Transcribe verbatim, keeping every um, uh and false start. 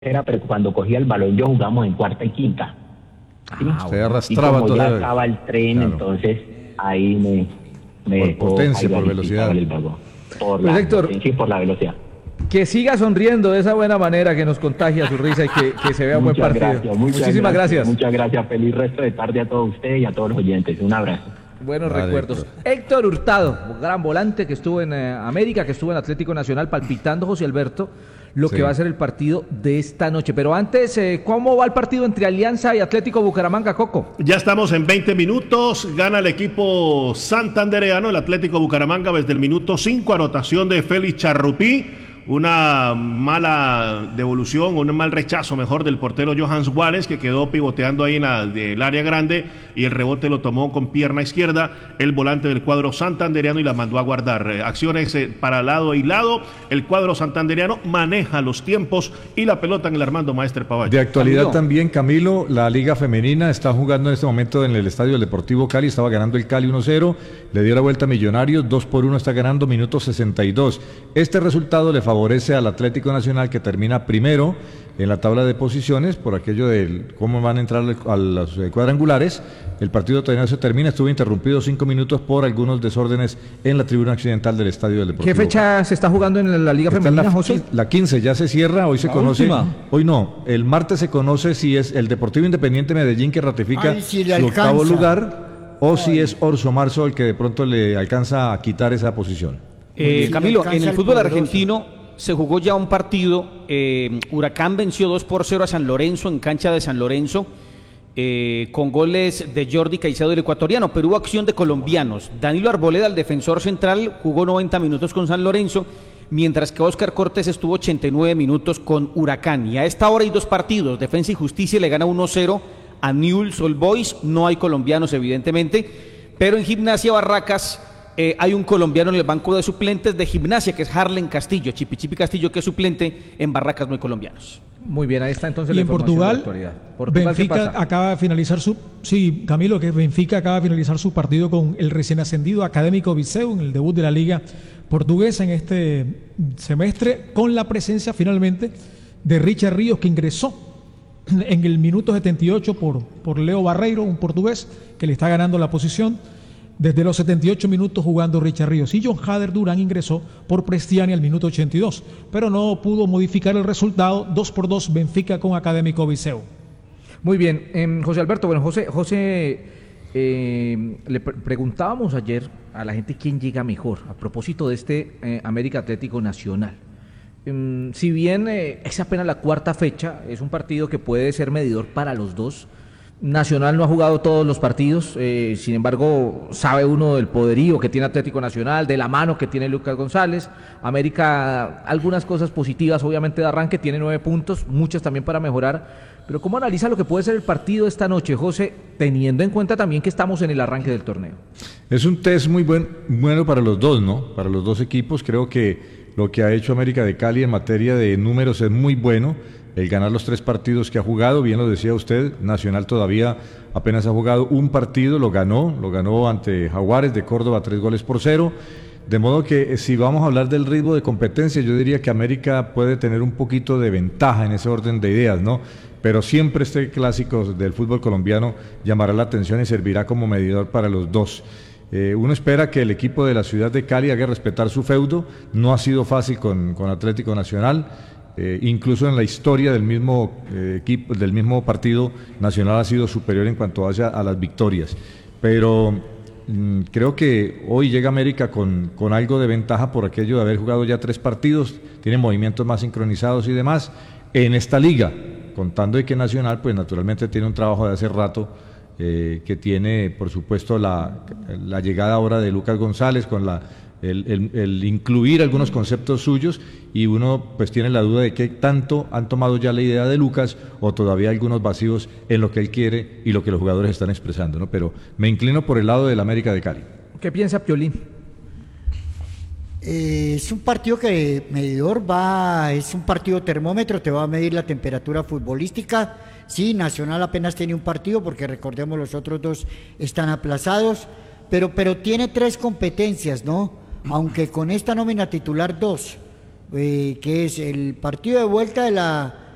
era, pero cuando cogía el balón yo jugamos en cuarta y quinta. ¿Sí? Ah, usted arrastraba y como todo. ya estaba el tren, Claro. entonces ahí me... me por potencia, por velocidad. El vagón, por Pues la Héctor, potencia y por la velocidad. que siga sonriendo de esa buena manera que nos contagia su risa y que, que se vea un buen Muchas partido. gracias, muchas Muchísimas gracias. gracias. Muchas gracias. Feliz resto de tarde a todos ustedes y a todos los oyentes. Un abrazo. Buenos Vale, recuerdos. Héctor. Héctor Hurtado, gran volante que estuvo en eh, América, que estuvo en Atlético Nacional, palpitando, José Alberto, lo Sí. que va a ser el partido de esta noche. Pero antes, eh, ¿cómo va el partido entre Alianza y Atlético Bucaramanga, Coco? Ya estamos en veinte minutos, gana el equipo santandereano, el Atlético Bucaramanga desde el minuto cinco, anotación de Félix Charrupí, una mala devolución, un mal rechazo mejor del portero Johans Juárez, que quedó pivoteando ahí en la, del área grande, y el rebote lo tomó con pierna izquierda el volante del cuadro santandereano y la mandó a guardar. Eh, acciones eh, para lado y lado, el cuadro santandereano maneja los tiempos y la pelota en el Armando Maestre Pavalle. De actualidad Camilo. también, Camilo, la Liga Femenina está jugando en este momento en el estadio del Deportivo Cali, estaba ganando el Cali uno cero, le dio la vuelta a Millonarios, dos por uno está ganando, minuto sesenta y dos. Este resultado le favorece al Atlético Nacional, que termina primero en la tabla de posiciones por aquello de cómo van a entrar a los cuadrangulares. El partido todavía no se termina, estuvo interrumpido cinco minutos por algunos desórdenes en la tribuna occidental del estadio del Deportivo ¿Qué fecha se está jugando en la Liga Está en Femenina, la, José? la quince, ya se cierra, hoy se La conoce, última. hoy no, el martes se conoce si es el Deportivo Independiente Medellín que ratifica Ay, si le su alcanza. octavo lugar, o si es Orso Marzo el que de pronto le alcanza a quitar esa posición. Eh, Sí, Camilo, alcanza en el el fútbol poderoso. argentino se jugó ya un partido. eh, Huracán venció dos por cero a San Lorenzo en cancha de San Lorenzo, eh, con goles de Jordi Caicedo, el ecuatoriano, pero hubo acción de colombianos. Danilo Arboleda, el defensor central, jugó noventa minutos con San Lorenzo, mientras que Óscar Cortés estuvo ochenta y nueve minutos con Huracán. Y a esta hora hay dos partidos. Defensa y Justicia le gana uno cero a Newell's Old Boys. No hay colombianos, evidentemente, pero en Gimnasia Barracas eh, hay un colombiano en el banco de suplentes de Gimnasia, que es Harlen Castillo. Chipi Chipi Castillo, que es suplente. En Barracas no hay colombianos. Muy bien, ahí está entonces Y la en información de la Portugal, actualidad. Portugal, ¿qué Benfica pasa? acaba de finalizar su... Sí, Camilo, que Benfica acaba de finalizar su partido con el recién ascendido Académico Viseu en el debut de la Liga Portuguesa en este semestre, con la presencia finalmente de Richard Ríos, que ingresó en el minuto setenta y ocho por, por Leo Barreiro, un portugués que le está ganando la posición. Desde los setenta y ocho minutos jugando Richard Ríos, y John Hader Durán ingresó por Prestiani al minuto ochenta y dos, pero no pudo modificar el resultado. Dos por dos Benfica con Académico Viseu. Muy bien, eh, José Alberto, bueno, José, José eh, le pre- preguntábamos ayer a la gente quién llega mejor a propósito de este eh, América Atlético Nacional. Mm, si bien eh, es apenas la cuarta fecha, es un partido que puede ser medidor para los dos. Nacional no ha jugado todos los partidos, eh, sin embargo sabe uno del poderío que tiene Atlético Nacional, de la mano que tiene Lucas González. América, algunas cosas positivas obviamente de arranque, tiene nueve puntos, muchas también para mejorar, pero ¿cómo analiza lo que puede ser el partido esta noche, José, teniendo en cuenta también que estamos en el arranque del torneo? Es un test muy buen, bueno para los dos, ¿no? Para los dos equipos. Creo que lo que ha hecho América de Cali en materia de números es muy bueno. El ganar los tres partidos que ha jugado, bien lo decía usted, Nacional todavía apenas ha jugado un partido, lo ganó, lo ganó ante Jaguares de Córdoba, tres goles por cero. De modo que eh, si vamos a hablar del ritmo de competencia, yo diría que América puede tener un poquito de ventaja en ese orden de ideas, ¿no? Pero siempre este clásico del fútbol colombiano llamará la atención y servirá como medidor para los dos. Eh, uno espera que el equipo de la ciudad de Cali haga respetar su feudo. No ha sido fácil con, con Atlético Nacional. Eh, incluso en la historia del mismo eh, equipo, del mismo partido, Nacional ha sido superior en cuanto a, a las victorias. Pero mmm, creo que hoy llega América con, con algo de ventaja por aquello de haber jugado ya tres partidos, tiene movimientos más sincronizados y demás en esta liga, contando de que Nacional pues naturalmente tiene un trabajo de hace rato, eh, que tiene por supuesto la, la llegada ahora de Lucas González con la El, el, el incluir algunos conceptos suyos, y uno pues tiene la duda de qué tanto han tomado ya la idea de Lucas o todavía algunos vacíos en lo que él quiere y lo que los jugadores están expresando, ¿no? Pero me inclino por el lado del América de Cali. ¿Qué piensa Piolín? Eh, es un partido que medidor va, es un partido termómetro, te va a medir la temperatura futbolística. Sí, Nacional apenas tiene un partido porque recordemos los otros dos están aplazados, pero, pero tiene tres competencias, ¿no? Aunque con esta nómina titular dos, eh, que es el partido de vuelta de la